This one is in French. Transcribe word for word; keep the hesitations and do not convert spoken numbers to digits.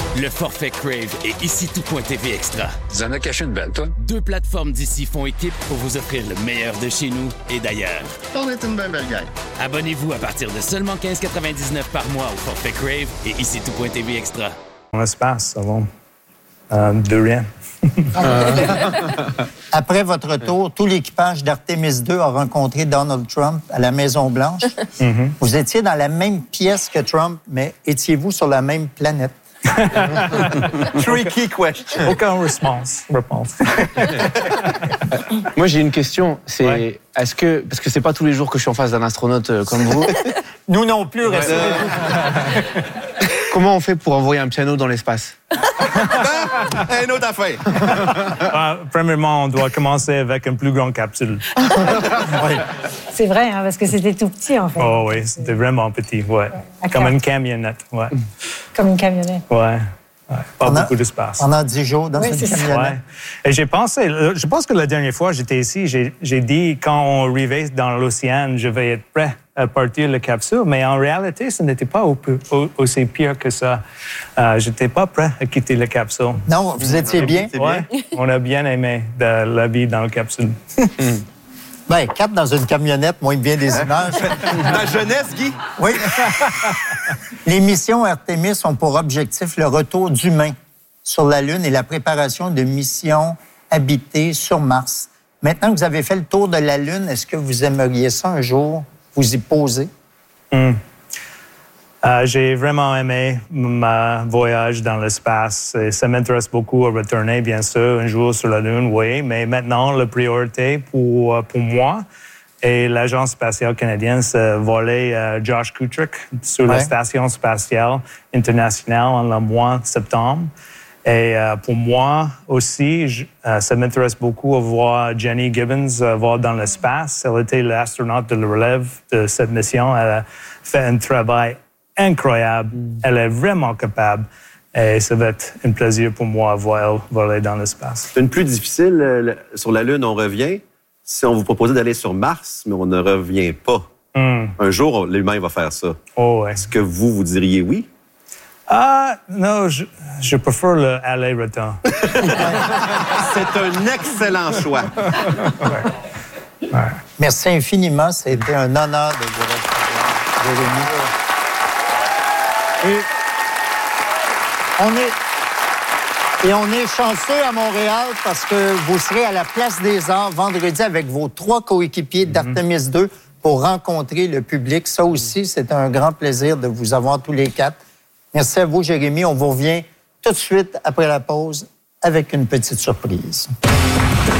Le forfait Crave et Ici Tout.tv Extra. Tu en as caché une belle, toi? Deux plateformes d'ici font équipe pour vous offrir le meilleur de chez nous et d'ailleurs. On est une belle belle gang. Abonnez-vous à partir de seulement quinze quatre-vingt-dix-neuf par mois au forfait Crave et Ici Tout.tv Extra. On se passe avant euh, de rien. Après votre retour, tout l'équipage d'Artemis deux a rencontré Donald Trump à la Maison-Blanche. Mm-hmm. Vous étiez dans la même pièce que Trump, mais étiez-vous sur la même planète? Tricky question. Aucune réponse. réponse. Moi, j'ai une question. C'est ouais. Est-ce que parce que c'est pas tous les jours que je suis en face d'un astronaute euh, comme vous. Nous non plus, ouais. euh... Comment on fait pour envoyer un piano dans l'espace? ben, une autre affaire. uh, premièrement, on doit commencer avec une plus grande capsule. Oui. C'est vrai, hein, parce que c'était tout petit, en fait. Oh oui, c'était vraiment petit, ouais. Comme une camionnette, ouais. Comme une camionnette. Ouais. ouais. Pas pendant, beaucoup d'espace. Pendant dix jours dans oui, une camionnette. Ouais. Et j'ai pensé, je pense que la dernière fois j'étais ici, j'ai, j'ai dit quand on arrivait dans l'océan, je vais être prêt à partir de la capsule, mais en réalité, ce n'était pas au, au, aussi pire que ça. Euh, j'étais pas prêt à quitter la capsule. Non, vous étiez bien? Ouais, on a bien aimé de la vie dans la capsule. Ben, quatre dans une camionnette, moins bien des images. Ta jeunesse, Guy? Oui. Les missions Artemis ont pour objectif le retour d'humains sur la Lune et la préparation de missions habitées sur Mars. Maintenant que vous avez fait le tour de la Lune, est-ce que vous aimeriez ça un jour, vous y poser? Mm. Euh, j'ai vraiment aimé mon voyage dans l'espace. Et ça m'intéresse beaucoup à retourner, bien sûr, un jour sur la Lune, oui. Mais maintenant, la priorité pour, pour moi et l'Agence spatiale canadienne, c'est voler euh, Josh Kutrick sur ouais. la Station spatiale internationale en le mois de septembre. Et euh, pour moi aussi, je, euh, ça m'intéresse beaucoup à voir Jenny Gibbons euh, voir dans l'espace. Elle était l'astronaute de la relève de cette mission. Elle a fait un travail incroyable. Elle est vraiment capable. Et ça va être un plaisir pour moi de voir elle voler dans l'espace. C'est une plus difficile. Euh, sur la Lune, on revient. Si on vous proposait d'aller sur Mars, mais on ne revient pas. Mm. Un jour, l'humain va faire ça. Oh, ouais. Est-ce que vous, vous diriez oui? Ah, non, je, je préfère le aller-retour. C'est un excellent choix. Ouais. Ouais. Merci infiniment. C'était un honneur de vous recevoir, Jérémy. Et on est, et on est chanceux à Montréal parce que vous serez à la Place des Arts vendredi avec vos trois coéquipiers d'Artemis deux pour rencontrer le public. Ça aussi, c'est un grand plaisir de vous avoir tous les quatre. Merci à vous, Jérémy. On vous revient tout de suite après la pause avec une petite surprise.